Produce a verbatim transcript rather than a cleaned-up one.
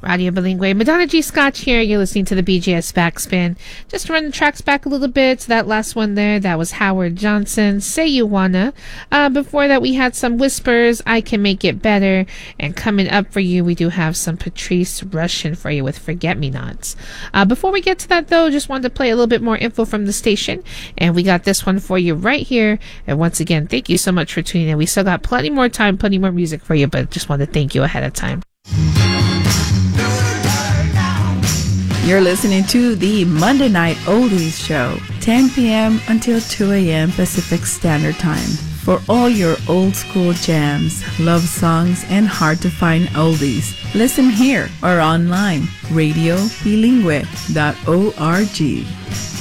Radio Bilingue. Madonna G. Scotch here. You're listening to the B G S Backspin. Just to run the tracks back a little bit. So that last one there, that was Howard Johnson, Say You Wanna. Uh, before that, we had some Whispers, I Can Make It Better. And coming up for you, we do have some Patrice Rushen for you with Forget Me Nots. Uh, before we get to that, though, just wanted to play a little bit more info from the station. And we got this one for you right here. And once again, thank you so much for tuning in. We still got plenty more time, plenty more music for you, but just want to thank you ahead of time. You're listening to the Monday Night Oldies Show, ten p.m. until two a.m. Pacific Standard Time. For all your old school jams, love songs, and hard-to-find oldies, listen here or online, radio bilingue dot org.